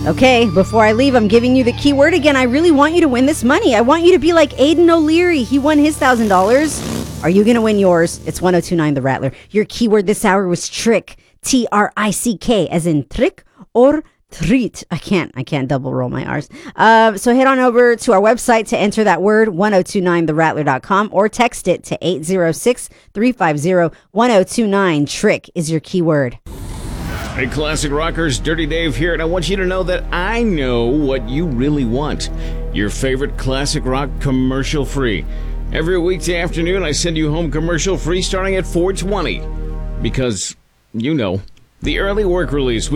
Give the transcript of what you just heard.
Okay, before I leave, I'm giving you the keyword again. I really want you to win this money. I want you to be like Aiden O'Leary. He won his $1,000. Are you going to win yours? It's 1029 The Rattler. Your keyword this hour was trick. Trick, as in trick or treat. I can't double roll my R's. So head on over to our website to enter that word, 1029therattler.com, or text it to 806-350-1029. Trick is your keyword. Hey, Classic Rockers, Dirty Dave here, and I want you to know that I know what you really want. Your favorite classic rock commercial-free. Every weekday afternoon, I send you home commercial-free starting at 4:20. Because, the early work release